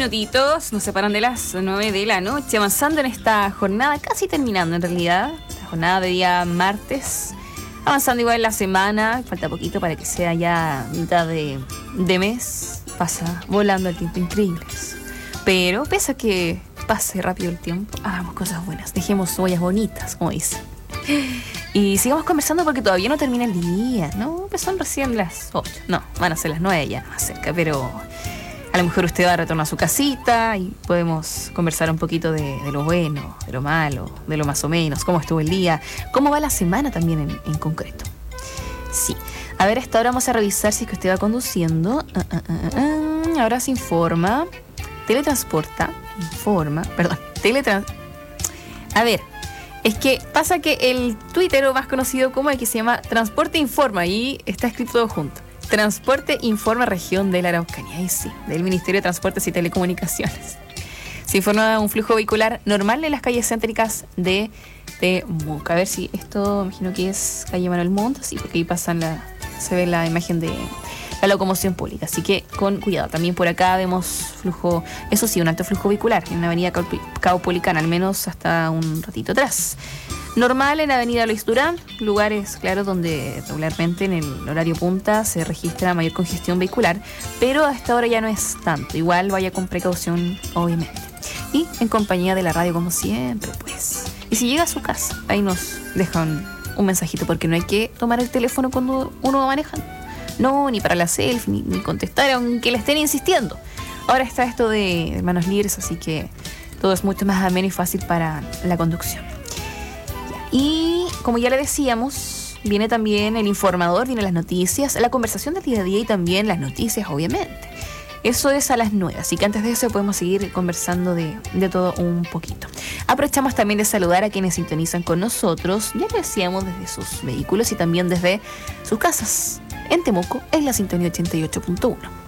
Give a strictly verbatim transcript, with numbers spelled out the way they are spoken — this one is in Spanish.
minutitos nos separan de las nueve de la noche, avanzando en esta jornada, casi terminando en realidad, la jornada de día martes, avanzando igual en la semana, falta poquito para que sea ya mitad de, de mes, pasa volando el tiempo, increíbles. Pero pese a que pase rápido el tiempo, hagamos cosas buenas, dejemos huellas bonitas, como dicen. Y sigamos conversando porque todavía no termina el día, ¿no? Pues son recién las ocho, no, van a ser las nueve ya, más cerca, pero a lo mejor usted va a retornar a su casita y podemos conversar un poquito de, de lo bueno, de lo malo, de lo más o menos, cómo estuvo el día, cómo va la semana también en, en concreto. Sí, a ver, hasta ahora vamos a revisar si es que usted va conduciendo. Uh, uh, uh, uh, ahora se informa, teletransporta, informa, perdón, teletrans... A ver, es que pasa que el tuitero más conocido como el que se llama Transporte Informa, y está escrito todo junto. Transporte Informa Región de la Araucanía, ahí sí, del Ministerio de Transportes y Telecomunicaciones. Se informa de un flujo vehicular normal en las calles céntricas de Temuco. A ver si esto, imagino que es calle Manuel Montt, sí, porque ahí pasan la, se ve la imagen de la locomoción pública, así que con cuidado. También por acá vemos flujo, eso sí, un alto flujo vehicular en la avenida Caupolicán, al menos hasta un ratito atrás. Normal en la avenida Luis Durán, lugares, claro, donde regularmente en el horario punta se registra mayor congestión vehicular, pero a esta hora ya no es tanto. Igual vaya con precaución, obviamente. Y en compañía de la radio, como siempre, pues. Y si llega a su casa, ahí nos dejan un mensajito, porque no hay que tomar el teléfono cuando uno va manejando. No, ni para la selfie, ni, ni contestar, aunque le estén insistiendo. Ahora está esto de manos libres, así que todo es mucho más ameno y fácil para la conducción. Y como ya le decíamos, viene también el informador, viene las noticias, la conversación del día a día y también las noticias, obviamente. Eso es a las nueve, así que antes de eso podemos seguir conversando de, de todo un poquito. Aprovechamos también de saludar a quienes sintonizan con nosotros, ya lo decíamos, desde sus vehículos y también desde sus casas. En Temuco, en la sintonía ochenta y ocho punto uno.